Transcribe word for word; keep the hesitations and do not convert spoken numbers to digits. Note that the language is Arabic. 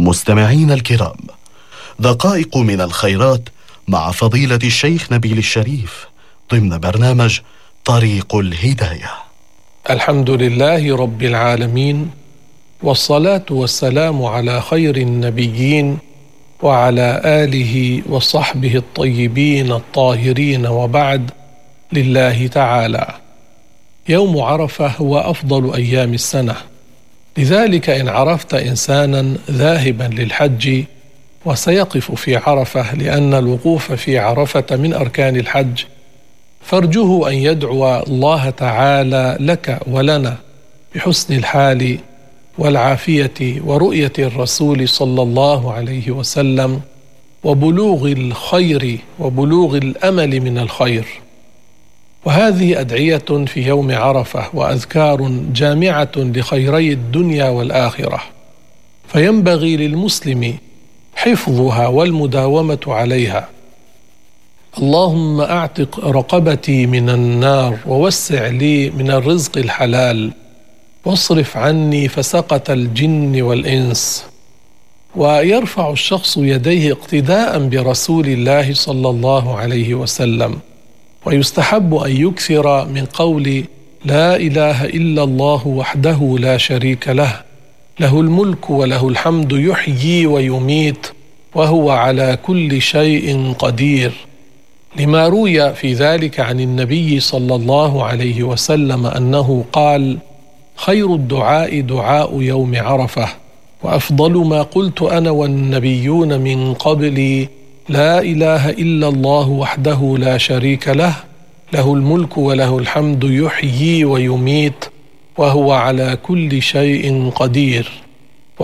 مستمعين الكرام، دقائق من الخيرات مع فضيلة الشيخ نبيل الشريف ضمن برنامج طريق الهداية. الحمد لله رب العالمين، والصلاة والسلام على خير النبيين وعلى آله وصحبه الطيبين الطاهرين، وبعد. لله تعالى. يوم عرفة هو أفضل أيام السنة، لذلك إن عرفت إنسانا ذاهبا للحج وسيقف في عرفة، لأن الوقوف في عرفة من أركان الحج، فارجه أن يدعو الله تعالى لك ولنا بحسن الحال والعافية ورؤية الرسول صلى الله عليه وسلم وبلوغ الخير وبلوغ الأمل من الخير. وهذه أدعية في يوم عرفة وأذكار جامعة لخيري الدنيا والآخرة، فينبغي للمسلم حفظها والمداومة عليها. اللهم أعتق رقبتي من النار، ووسع لي من الرزق الحلال، واصرف عني فسقة الجن والإنس. ويرفع الشخص يديه اقتداء برسول الله صلى الله عليه وسلم، ويستحب أن يكثر من قول لا إله إلا الله وحده لا شريك له، له الملك وله الحمد يحيي ويميت وهو على كل شيء قدير، لما روي في ذلك عن النبي صلى الله عليه وسلم أنه قال: خير الدعاء دعاء يوم عرفة، وأفضل ما قلت أنا والنبيون من قبلي لا إله إلا الله وحده لا شريك له، له الملك وله الحمد يحيي ويميت وهو على كل شيء قدير.